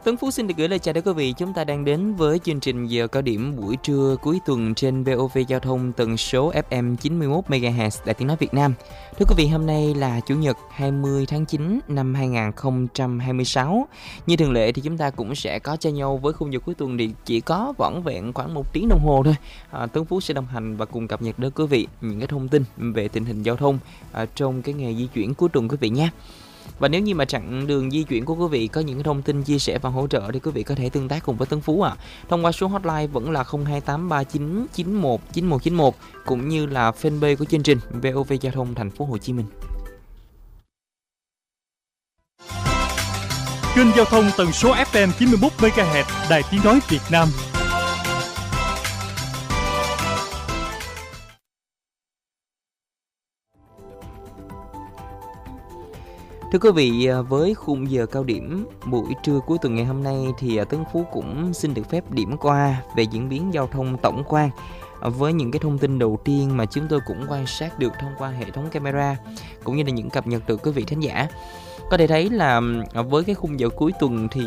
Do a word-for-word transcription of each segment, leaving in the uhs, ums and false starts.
Tuấn Phú xin được gửi lời chào đến quý vị. Chúng ta đang đến với chương trình Giờ Cao Điểm buổi trưa cuối tuần trên vê o vê Giao thông tần số ép em chín mươi mốt mê ga héc Đài Tiếng Nói Việt Nam. Thưa quý vị, hôm nay là Chủ nhật hai mươi tháng chín năm hai nghìn không trăm hai mươi sáu. Như thường lệ thì chúng ta cũng sẽ có cho nhau với khung giờ cuối tuần thì chỉ có vỏn vẹn khoảng một tiếng đồng hồ thôi. À, Tuấn Phú sẽ đồng hành và cùng cập nhật đến quý vị những cái thông tin về tình hình giao thông à, trong cái ngày di chuyển cuối tuần quý vị nhé. Và nếu như mà chặng đường di chuyển của quý vị có những cái thông tin chia sẻ và hỗ trợ thì quý vị có thể tương tác cùng với Tấn Phú ạ. À. Thông qua số hotline vẫn là không hai tám ba chín chín một chín một chín một cũng như là fanpage của chương trình vê o vê Giao thông Thành phố Hồ Chí Minh. Kênh giao thông tần số ép em chín mươi mốt mê ga héc Đài Tiếng Nói Việt Nam. Thưa quý vị, với khung giờ cao điểm buổi trưa cuối tuần ngày hôm nay thì Tấn Phú cũng xin được phép điểm qua về diễn biến giao thông tổng quan với những cái thông tin đầu tiên mà chúng tôi cũng quan sát được thông qua hệ thống camera cũng như là những cập nhật từ quý vị thính giả. Có thể thấy là với cái khung giờ cuối tuần thì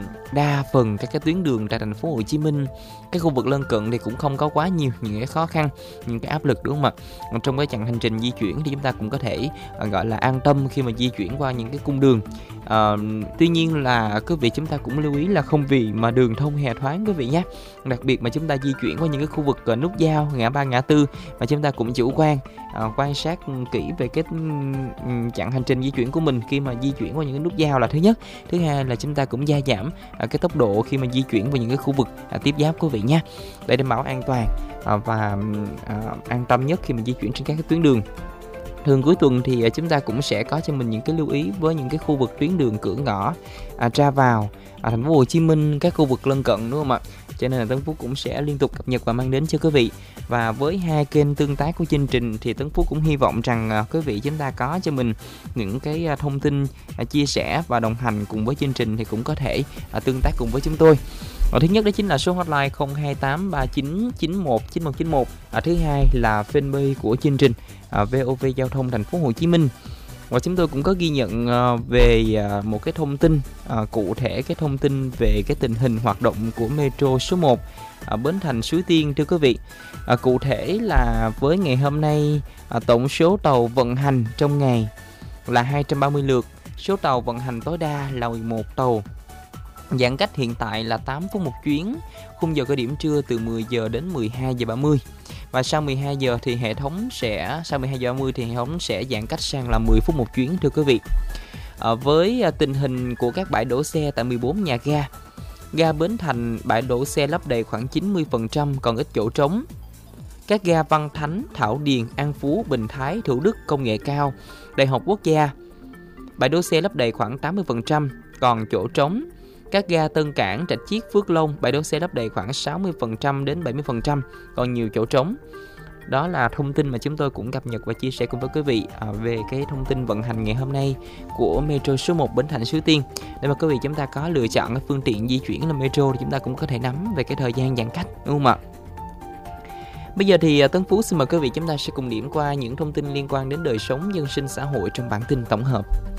đa phần các cái tuyến đường tại thành phố Hồ Chí Minh, cái khu vực lân cận thì cũng không có quá nhiều những cái khó khăn, những cái áp lực, đúng không ạ? Trong cái chặng hành trình di chuyển thì chúng ta cũng có thể gọi là an tâm khi mà di chuyển qua những cái cung đường. À, tuy nhiên là quý vị chúng ta cũng lưu ý là không vì mà đường thông hè thoáng quý vị nhé. Đặc biệt mà chúng ta di chuyển qua những cái khu vực nút giao, ngã ba, ngã tư mà chúng ta cũng chủ quan à, quan sát kỹ về cái chặng hành trình di chuyển của mình khi mà di chuyển qua những cái nút giao là thứ nhất. Thứ hai là chúng ta cũng gia giảm à, cái tốc độ khi mà di chuyển vào những cái khu vực à, tiếp giáp quý vị nhé, để đảm bảo an toàn à, và à, an tâm nhất khi mà di chuyển trên các cái tuyến đường. Thường cuối tuần thì chúng ta cũng sẽ có cho mình những cái lưu ý với những cái khu vực tuyến đường cửa ngõ à, ra vào à, thành phố Hồ Chí Minh, các khu vực lân cận, đúng không ạ? Cho nên là Tấn Phú cũng sẽ liên tục cập nhật và mang đến cho quý vị. Và với hai kênh tương tác của chương trình thì Tấn Phú cũng hy vọng rằng à, quý vị chúng ta có cho mình những cái à, thông tin à, chia sẻ và đồng hành cùng với chương trình thì cũng có thể à, tương tác cùng với chúng tôi. Và thứ nhất đó chính là số hotline không hai tám ba chín chín một chín một chín một. À, thứ hai là fanpage của chương trình à, vê o vê Giao thông Thành phố Hồ Chí Minh. Và chúng tôi cũng có ghi nhận uh, về uh, một cái thông tin uh, cụ thể, cái thông tin về cái tình hình hoạt động của Metro số một ở Bến Thành Suối Tiên, thưa quý vị. Uh, cụ thể là với ngày hôm nay uh, tổng số tàu vận hành trong ngày là hai trăm ba mươi lượt, số tàu vận hành tối đa là mười một tàu. Giãn cách hiện tại là tám phút một chuyến, khung giờ cao điểm trưa từ mười giờ đến mười hai giờ ba mươi. Và sau mười hai giờ thì hệ thống sẽ sau mười hai giờ ba mươi thì hệ thống sẽ giãn cách sang là mười phút một chuyến, thưa quý vị. À, với tình hình của các bãi đổ xe tại mười bốn nhà ga, ga Bến Thành bãi đổ xe lấp đầy khoảng chín mươi phần trăm, còn ít chỗ trống. Các ga Văn Thánh, Thảo Điền, An Phú, Bình Thái, Thủ Đức, Công nghệ cao, Đại học Quốc gia, bãi đổ xe lấp đầy khoảng tám mươi phần trăm, còn chỗ trống. Các ga Tân Cảng, Rạch Chiếc, Phước Long, bãi đỗ xe lấp đầy khoảng sáu mươi phần trăm đến bảy mươi phần trăm, còn nhiều chỗ trống. Đó là thông tin mà chúng tôi cũng cập nhật và chia sẻ cùng với quý vị à, về cái thông tin vận hành ngày hôm nay của Metro số một Bến Thành Suối Tiên. Để mà quý vị chúng ta có lựa chọn cái phương tiện di chuyển là Metro thì chúng ta cũng có thể nắm về cái thời gian giãn cách, đúng không ạ? Bây giờ thì Tấn Phú xin mời quý vị chúng ta sẽ cùng điểm qua những thông tin liên quan đến đời sống dân sinh xã hội trong bản tin tổng hợp.